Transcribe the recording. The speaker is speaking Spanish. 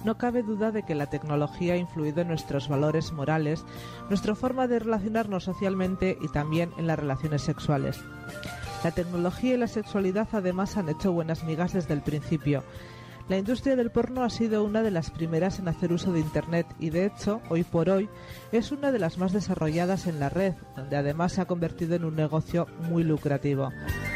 no cabe duda de que la tecnología ha influido en nuestros valores morales, nuestra forma de relacionarnos socialmente y también en las relaciones sexuales. La tecnología y la sexualidad además han hecho buenas migas desde el principio. La industria del porno ha sido una de las primeras en hacer uso de Internet y, de hecho, hoy por hoy, es una de las más desarrolladas en la red, donde además se ha convertido en un negocio muy lucrativo.